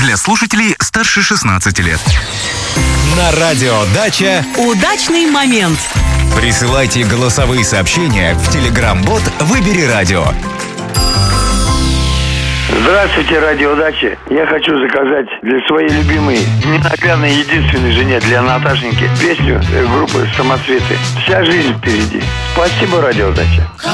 Для слушателей старше 16 лет. На радио «Дача» удачный момент. присылайте голосовые сообщения в Telegram-бот «Выбери радио». Здравствуйте, радио «Дача». Я хочу заказать для своей любимой, ненаглядной, единственной жене, для Наташеньки, песню группы «Самоцветы». «Вся жизнь впереди». Спасибо, радио «Дача».